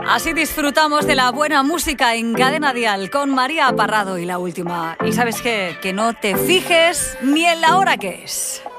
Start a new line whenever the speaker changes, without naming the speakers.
Así disfrutamos de la buena música en Cadena Dial con María Parrado y La Última. Y ¿sabes qué? Que no te fijes ni en la hora que es.